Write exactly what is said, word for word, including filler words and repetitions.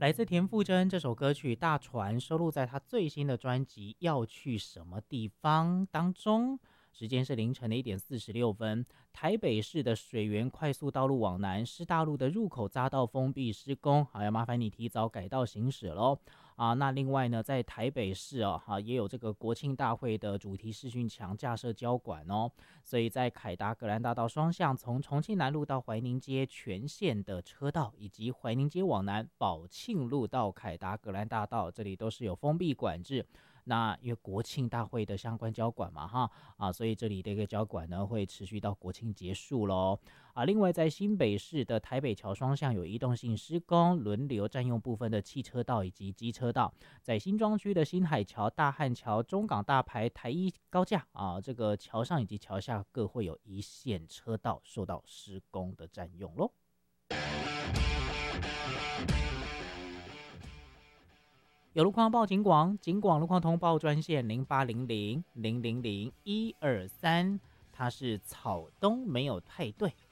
来自田馥甄这首歌曲《大船》收录在他最新的专辑《要去什么地方》当中。时间是凌晨的一点四十六分，台北市的水源快速道路往南师大路的入口匝道封闭施工，好，要麻烦你提早改道行驶喽。啊，那另外呢，在台北市哦，哈、啊，也有这个国庆大会的主题视讯墙架设交管哦，所以在凯达格兰大道双向，从重庆南路到怀宁街全线的车道，以及怀宁街往南宝庆路到凯达格兰大道，这里都是有封闭管制。那因为国庆大会的相关交管嘛，哈啊，所以这里的一个交管呢会持续到国庆结束喽。啊，另外在新北市的台北桥双向有移动性施工，轮流占用部分的汽车道以及机车道。在新庄区的新海桥、大汉桥、中港大排、台一高架啊，这个桥上以及桥下各会有一线车道受到施工的占用喽。有路况报警广，警广路况通报专线零八零零零零零一二三，它是草东没有派对。